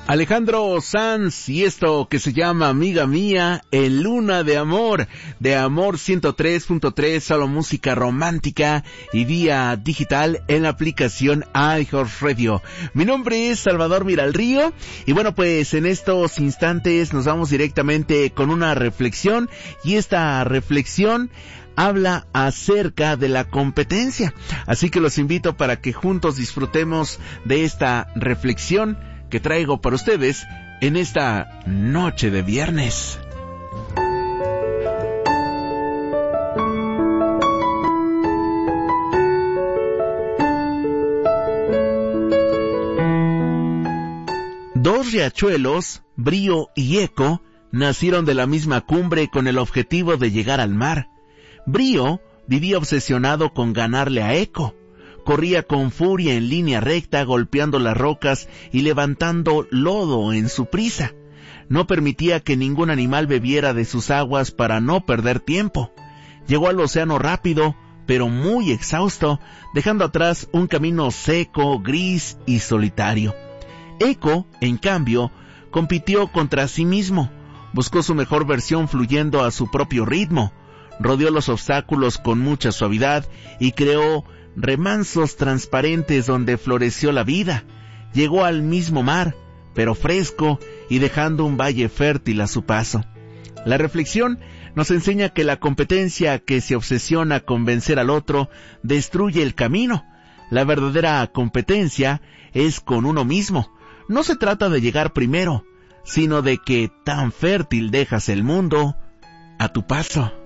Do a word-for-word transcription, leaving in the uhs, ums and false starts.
Alejandro Sanz y esto que se llama Amiga Mía en Luna de Amor, de Amor ciento tres punto tres, solo música romántica y vía digital en la aplicación iHeartRadio. Mi nombre es Salvador Miralrío y bueno, pues en estos instantes nos vamos directamente con una reflexión y esta reflexión habla acerca de la competencia. Así que los invito para que juntos disfrutemos de esta reflexión que traigo para ustedes en esta noche de viernes. Dos riachuelos, Brío y Eco, nacieron de la misma cumbre con el objetivo de llegar al mar. Brío vivía obsesionado con ganarle a Eco. Corría con furia en línea recta, golpeando las rocas y levantando lodo en su prisa. No permitía que ningún animal bebiera de sus aguas para no perder tiempo. Llegó al océano rápido, pero muy exhausto, dejando atrás un camino seco, gris y solitario. Eco, en cambio, compitió contra sí mismo. Buscó su mejor versión fluyendo a su propio ritmo. Rodeó los obstáculos con mucha suavidad y creó remansos transparentes donde floreció la vida. Llegó al mismo mar, pero fresco y dejando un valle fértil a su paso. La reflexión nos enseña que la competencia que se obsesiona con vencer al otro destruye el camino. La verdadera competencia es con uno mismo. No se trata de llegar primero, sino de que tan fértil dejas el mundo a tu paso.